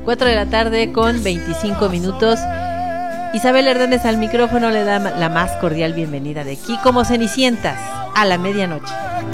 4 de la tarde con 25 minutos. Isabel Hernández al micrófono le da la más cordial bienvenida de aquí como Cenicientas a la medianoche.